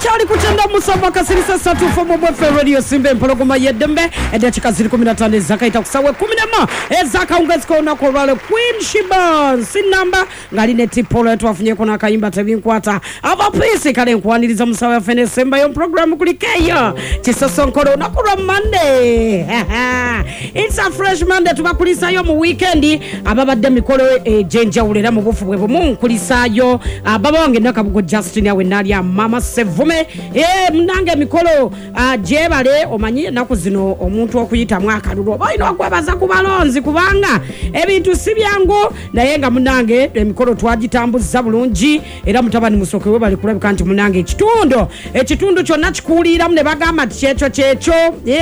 Tuchali kutenda musamba kasirisa satu fomo bwefe radio simbe mpologoma yedembe edachika ziri 15 zaka itakusawe 10 ezaka ungeziko unako rale Queen Shiban sinamba ngaline tipolo yetu wafunye kuna kaimba tevinkwata ava pisi kale nkuaniliza musawa ya fene semba yon programu kulikeyo chisosonkoro unakura Monday it's a fresh Monday tubakulisa yo mu weekendi ababa demikolo jenja ulera mu bufu bwebo mu kulisa yo ababa wange nakabugo Justin yawe nalia mama sevume mnange mikolo jebale omanyi naku zino omuntu okuyita mwaka lulo bayino okwebaza ku balonzi kubanga ebintu sibyango naye nga mnange emikolo twagitambuza bulungi era mutabani musoke we bali kulabika nti mnange ekitundu kyonna kikulira mune bagamba kyekyo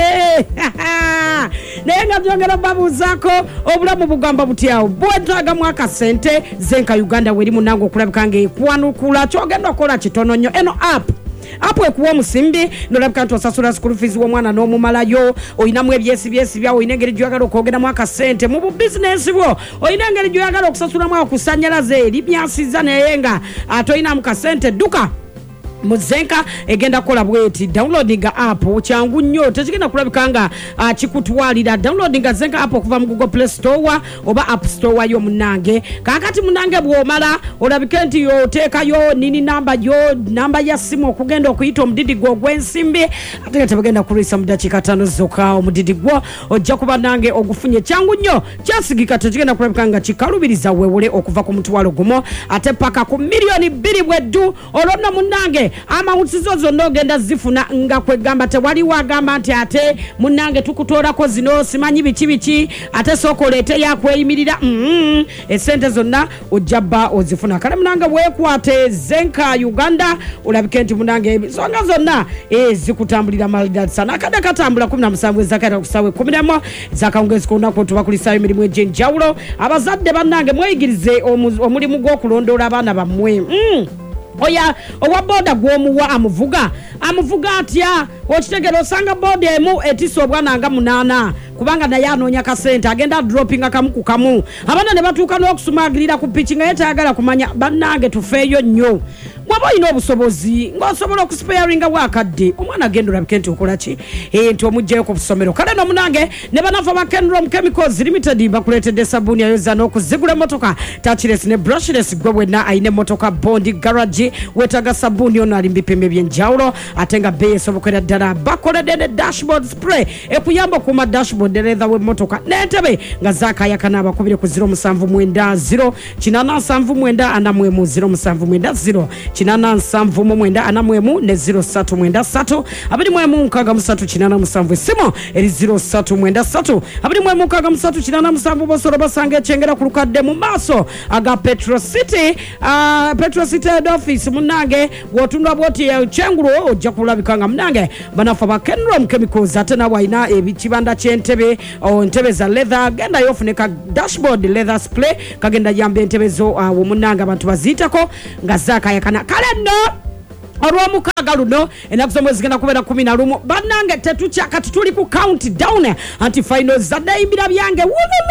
naye nga byongera babuzako obulamu bugamba butyawo bwetaga mwaka sente zenka Uganda weri munange okulabika nge kwanukula kyogenda okola kitono nnyo eno apo ekuwa musimbi nolabika nti osasula school fees w'omwana n'omumalayo oyinamu ebyesi byawo oyina engeri gy'oyagala okwogeramu akasente mu bubizinesi bwo oyina engeri gy'oyagala okusasulamu akusanyalaze eri byasiza naye nga ate oyinamu kasente dduka muzenka egenda kola bweti downloading app kyangu nnyo tekigenda kulabika nga kikutwalira downloading zenka app okuva mu Google Play Store oba App Store yo munange kakati munange bwomala olabika nti yo tekayo nini namba ya simu okugenda okuyita omudidi gwo gwensimbi ate tebagenda kulisa mudakika 5 zokka omudidi gwo ojja kuba nange ogufunye kyangu nnyo kyasigika tekigenda kulabika nga kikalubiriza wewole okuva ku mutwalo gumo ate paka ku milioni 2 bweddu olonna munange amawusizo zonna ogenda zifuna nga kwegamba tewali wagamba nti ate munange tukutoolako zino simanyi biki ate sokolete yakweyimirira esente zonna ojjaba ozifuna kale munange wekwate zenka Uganda olabike nti munange ebisonga zonna zikutambulira malidasa nakada katambula 17 zakata kusawe 10 zakawungezi kunako tubakulisayo emirimu egy'enjawulo abazadde bannange mweyigirize omulimu gw'okulondoola abaana bammwe oya owa boda gwomuwa amuvuga atya okitegera osanga boda emu etisa obwana nga 8 kubanga naye anoonya kasente agenda dropping akamu ku kamu abana ne batuuka n'okusumagirira ku pichi nga yetayagala kumanya bannange tufeeyo nnyo mwaba oyina obusobozi ng'osobola okusparinga wakadde omwana agenda olabike nti okola ki nti omugjeyo ku busomero kale no munange ne banafa ba Kenrom Chemicals Limited bakuleetedde sabbuuni ayoza n'okuzigula emotoka touchless ne brushless gwe wenna ayina emotoka bondi garage wetaga sabbuuni ono ali mbipimo ebyenjawulo ate nga beeyi esobokera ddala bakoledde ne dashboard spray ekuyamba okuuma dashboard dereza w'emmotoka n'entebe nga zaakayakana abakubire ku 079 0 879 ne 039 239 simo eri 039 239 bosoro basanga echengera ku lukadde mu maaso aga Petro City head office munange wotundwa bwoti ya chenguro ojja kulabika nga munange banafa ba Kenrom Chemicals ate nawaina ebikibanda ky'entebe ntebe za leather genda yofuneka dashboard leather spray kagenda yambe entebe zo munange abantu bazitako nga zakayakana kale no olw'omukaaga luno enaku zomwe zigenda kubeera 11 bannange tetukyaka tuli ku countdown anti finals zaddayimbira byange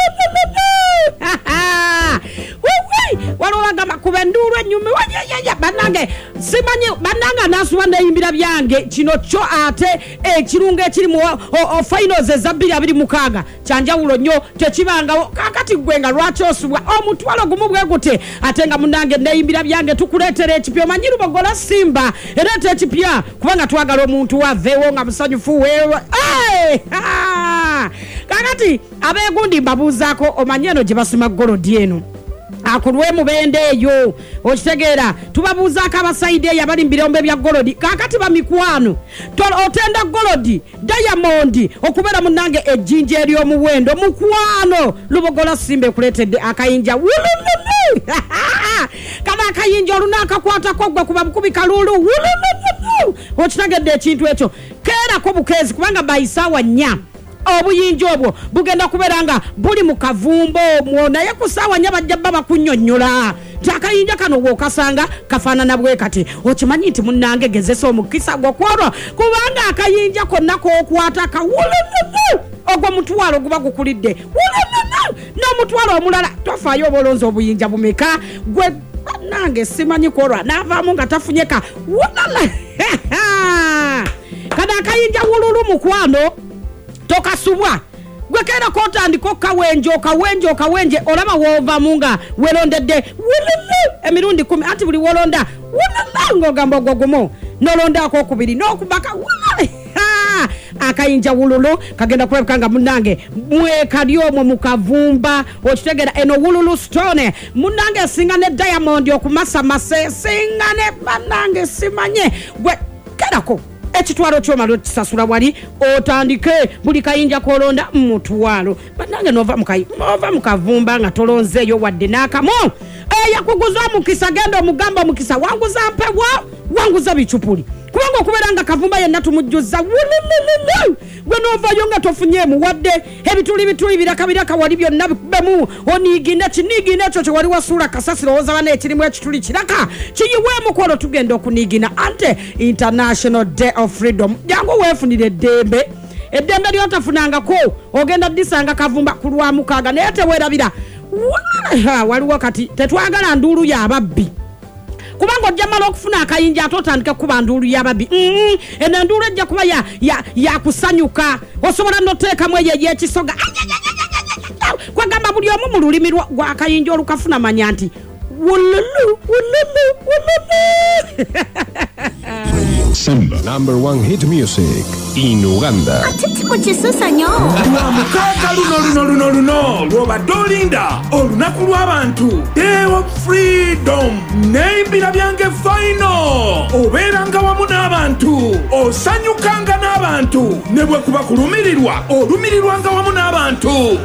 walolagamba kuba enduulu ennyumi bannange simanyi bannange anasuba ndayimbira byange kino kyo ate ekirungo ekiri mu finals eza 2026 kyanjawulo nnyo tekibangawo kakati gwe nga lwaki osubwa omutwalo gumu bwe gute ate nga munnange ndayimbira byange tukuleetera ekipya omanyi lubogola simba erete ekipya kubanga twagala omuntu waveewo nga musanyufu weewa kakati abeegundi mbabuuzaako omanyi eno gye basima golodi eno akulwe mubende eyo okitegeera tubabuuzaako abasaidi eyo abali mbirombe bya golodi kakati bamikwano otenda golodi diamond okubeera munange ejjinja ery'omuwendo mukwano lubogola simba ekuleetedde akayinja kama akayinja olunakakwatako gwe kuba bukubi kalulu okitegedde ekintu ekyo keerako bukeezi kubanga bayisaawa 4 obuyinja obwo bugenda kubeera nga buli mu kavumbo omwo naye ku ssaawa 4 bajja baba kunnyonnyola takayinja kano gwokasanga kafaanana bwe kati okimanyi nti munnange gezesa omukisa gwokwolwa kubanga akayinja konna kookwata kawululu ogwo mutwalo guba gukulidde n'omutwalo omulala tofaayo obolonzi obuyinja bumeka gwe nange simanyi kwolwa naavaamu nga tafunyeka walala kana akayinja wululu mukwano tokasubwa gwe kera kotandika okawenje olaba wova munga welondedde wululu emirundi 10 ati buli wolonda wululu ngogamba gogomo nolondako okubiri n'okubaka wululu akayinja wululu kagenda kwebukanga munange mwekali omwo mukavumba okitegera eno wululu stone munange singa ne Diamond okumasamase singa ne banange simanye gwe kerako ekitwalo kyomalo kisasula wali otandike buli kayinja kolonda mutwalo banange nova mukavumba nga tolonzeeyo wadde n'akamu yakuguza mukisa genda omugamba mukisa wanguza mpewa wanguza bichupuli kubanga okuberanga kavumba yenna tumujjuza gwe novayo nga tofunyemu wadde ebituli biraka wali byonna bikubemu onigine ekyo kye wali wasuula kasasiro ozaba n'ekirimu ekituli kiraka kiyiweemu kwolo tugenda okunigina ante International Day of Freedom jangu weefunire eddembe lyotafunangako ogenda disanga kavumba ku Lwamukaaga naye teweerabira waliwo kati tetwagala nduulu y'ababbi kubanga ojjamala okufuna akayinja atotandika kuba nduulu y'ababbi eno nduulu ejja kuba yakusanyuka osobola noteekamu eyo ey'ekisoga kwagamba buli omu mu lulimi lw'akayinja olukafuna manya nti wululu. Simba, #1 hit music in Uganda. Atiti Chisosa nyo. Mukaka luno lwobadde olinda olunaku lw'abantu Day of Freedom nembira byange final obeeranga wamu n'abantu osanyukanga n'abantu ne bwe kuba kulumirirwa olumirirwanga wamu n'abantu